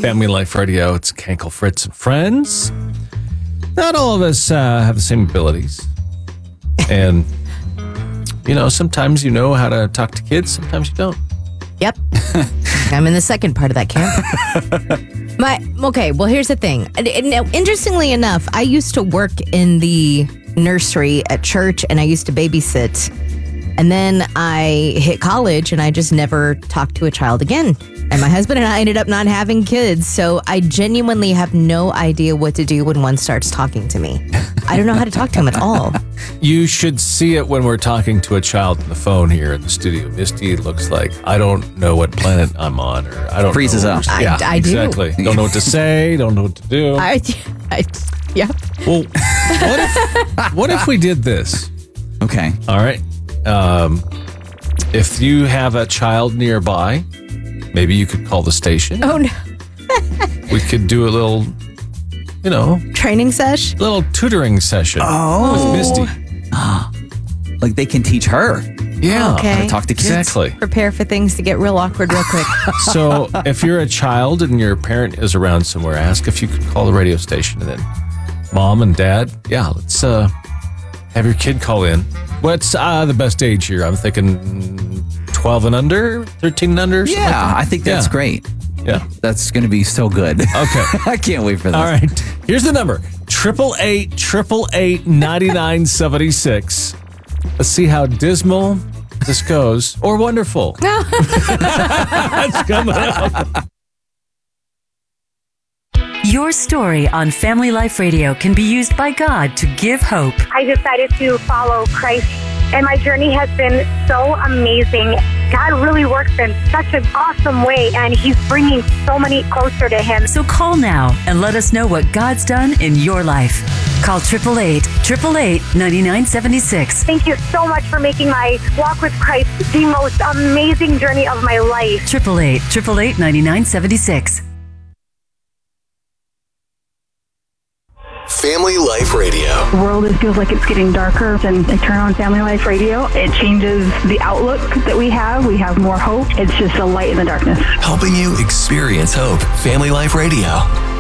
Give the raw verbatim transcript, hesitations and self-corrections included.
Family Life Radio. It's Kenkel, Fritz, and friends. Not all of us uh, have the same abilities. And, you know, sometimes you know how to talk to kids, sometimes you don't. Yep. I'm in the second part of that camp. My Okay, well, here's the thing. And, and now, interestingly enough, I used to work in the nursery at church, and I used to babysit. And then I hit college, and I just never talked to a child again. And my husband and I ended up not having kids. So I genuinely have no idea what to do when one starts talking to me. I don't know how to talk to him at all. You should see it when we're talking to a child on the phone here in the studio. Misty looks like, I don't know what planet I'm on, or I don't Freezes know. up. I- Yeah, I do. exactly. Don't know what to say, don't know what to do. I, I, yeah. Well, what if, what if we did this? Okay. All right. Um, if you have a child nearby, maybe you could call the station. Oh, no. We could do a little, you know, Training sesh? little tutoring session Oh. with Misty. Like they can teach her Yeah. Okay. how to talk to kids. Exactly. Prepare for things to get real awkward real quick. So if you're a child and your parent is around somewhere, ask if you could call the radio station, and then mom and dad, yeah, let's uh, have your kid call in. What's uh, the best age here? I'm thinking twelve and under, thirteen and under. something Yeah, like that? I think that's Yeah. great. Yeah. That's going to be so good. Okay. I can't wait for this. All right. Here's the number: triple eight triple eight ninety nine seventy six. Let's see how dismal this goes, or wonderful. It's coming up. Your story on Family Life Radio can be used by God to give hope. I decided to follow Christ, and my journey has been so amazing. God really works in such an awesome way, and He's bringing so many closer to Him. So call now and let us know what God's done in your life. Call eight eight eight, eight eight eight, nine nine seven six. Thank you so much for making my walk with Christ the most amazing journey of my life. eight eight eight, eight eight eight, nine nine seven six. Family Life Radio. The world it feels like it's getting darker, and I turn on Family Life Radio. It changes the outlook that we have. We have more hope. It's just a light in the darkness. Helping you experience hope. Family Life Radio.